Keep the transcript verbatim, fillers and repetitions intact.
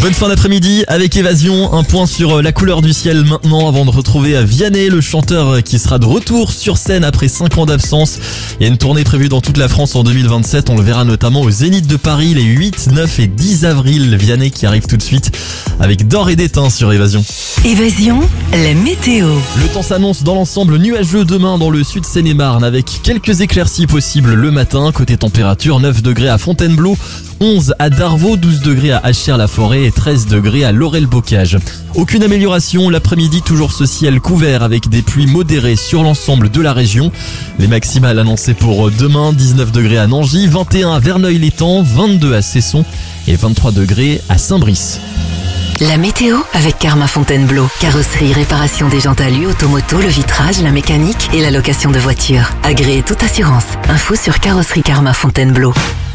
Bonne fin d'après-midi avec Évasion, un point sur la couleur du ciel maintenant avant de retrouver Vianney, le chanteur qui sera de retour sur scène après cinq ans d'absence. Il y a une tournée prévue dans toute la France en deux mille vingt-sept, on le verra notamment au Zénith de Paris les huit, neuf et dix avril. Vianney qui arrive tout de suite avec D'or et d'étain sur Évasion. Évasion, la météo. Le temps s'annonce dans l'ensemble nuageux demain dans le sud Seine-et-Marne avec quelques éclaircies possibles le matin. Côté température, neuf degrés à Fontainebleau, onze à Darvaux, douze degrés à Achères-la-Forêt et treize degrés à Laurel-Bocage. Aucune amélioration, l'après-midi toujours ce ciel couvert avec des pluies modérées sur l'ensemble de la région. Les maximales annoncées pour demain, dix-neuf degrés à Nangy, vingt et un à Verneuil-l'Étang, vingt-deux à Cesson et vingt-trois degrés à Saint-Brice. La météo avec Karma Fontainebleau. Carrosserie, réparation des jantes alu, automoto, le vitrage, la mécanique et la location de voitures. Agréé toute assurance. Info sur carrosserie Karma Fontainebleau.